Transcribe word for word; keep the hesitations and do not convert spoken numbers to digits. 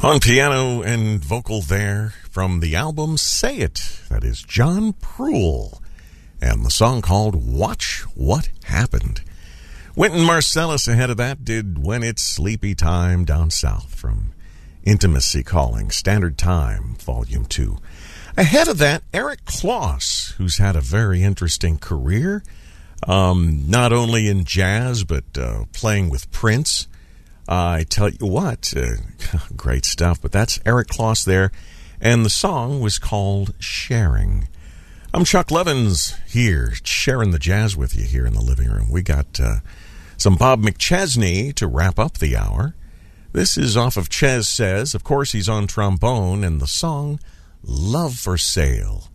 On piano and vocal there from the album Say It, that is John Proulx, and the song called Watch What Happened. Wynton Marsalis ahead of that did When It's Sleepy Time Down South from Intimacy Calling, Standard Time, Volume two. Ahead of that, Eric Kloss, who's had a very interesting career, um, not only in jazz, but uh, playing with Prince. Uh, I tell you what, uh, great stuff, but that's Eric Kloss there, and the song was called Sharing. I'm Chuck Levins here, sharing the jazz with you here in the living room. We got uh, some Bob McChesney to wrap up the hour. This is off of Ches Says. Of course, he's on trombone, and the song Love for Sale.